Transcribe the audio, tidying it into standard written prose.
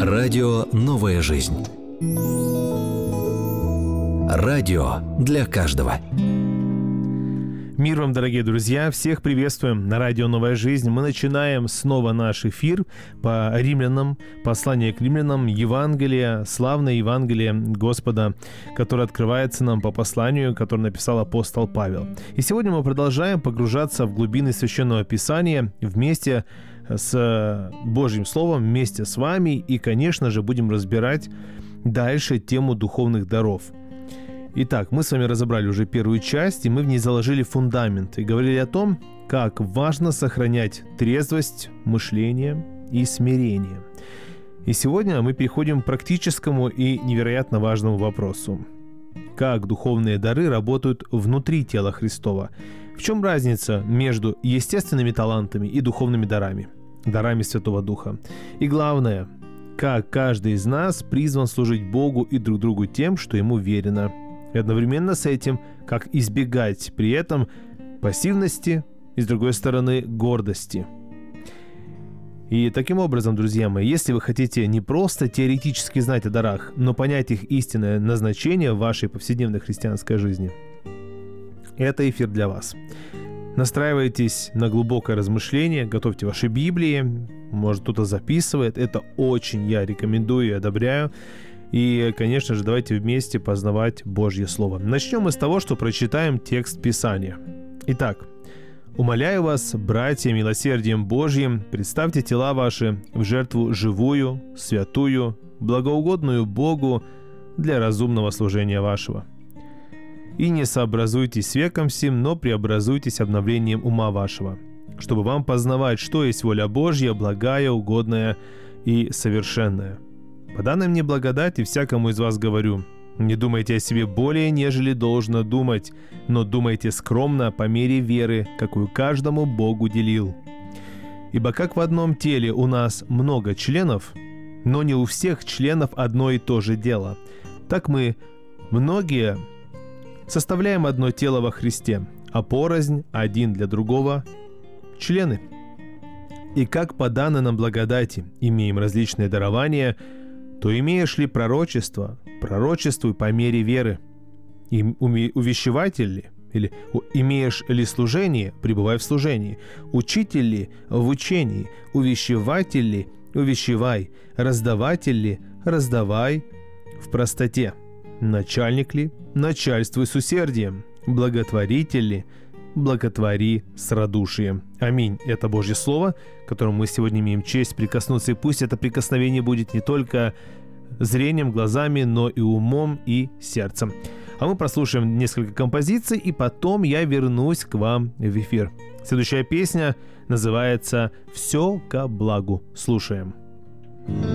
Радио «Новая жизнь». Радио для каждого. Мир вам, дорогие друзья! Всех приветствуем на радио «Новая жизнь». Мы начинаем снова наш эфир по римлянам, послание к римлянам, Евангелие, славное Евангелие Господа, которое открывается нам по посланию, которое написал апостол Павел. И сегодня мы продолжаем погружаться в глубины Священного Писания вместе с Божьим Словом, вместе с вами. И, конечно же, будем разбирать дальше тему духовных даров. Итак, мы с вами разобрали уже первую часть, и мы в ней заложили фундамент и говорили о том, как важно сохранять трезвость мышления и смирение. И сегодня мы переходим к практическому и невероятно важному вопросу. Как духовные дары работают внутри тела Христова? В чем разница между естественными талантами и духовными дарами, дарами Святого Духа? И главное, как каждый из нас призван служить Богу и друг другу тем, что Ему верено. И одновременно с этим, как избегать при этом пассивности и, с другой стороны, гордости. И таким образом, друзья мои, если вы хотите не просто теоретически знать о дарах, но понять их истинное назначение в вашей повседневной христианской жизни, это эфир для вас. Настраивайтесь на глубокое размышление, готовьте ваши Библии, может, кто-то записывает. Это очень я рекомендую и одобряю. И, конечно же, давайте вместе познавать Божье Слово. Начнем мы с того, что прочитаем текст Писания. Итак, «Умоляю вас, братья, милосердием Божьим, представьте тела ваши в жертву живую, святую, благоугодную Богу для разумного служения вашего. И не сообразуйтесь с веком сим, но преобразуйтесь обновлением ума вашего, чтобы вам познавать, что есть воля Божья, благая, угодная и совершенная. По данной мне благодати всякому из вас говорю, не думайте о себе более, нежели должно думать, но думайте скромно по мере веры, какую каждому Бог уделил. Ибо как в одном теле у нас много членов, но не у всех членов одно и то же дело, так мы, многие, составляем одно тело во Христе, а порознь один для другого члены. И как по данной нам благодати имеем различные дарования, то имеешь ли пророчество, пророчествуй по мере веры. И увещеватель ли, или имеешь ли служение, пребывай в служении. Учитель ли, в учении. Увещеватель ли, увещевай. Раздаватель ли, раздавай в простоте. Начальник ли, начальствуй с усердием. Благотворитель ли, благотвори с радушием. Аминь. Это Божье Слово, к которому мы сегодня имеем честь прикоснуться. И пусть это прикосновение будет не только зрением, глазами, но и умом и сердцем. А мы прослушаем несколько композиций, и потом я вернусь к вам в эфир. Следующая песня называется «Все ко благу». Слушаем.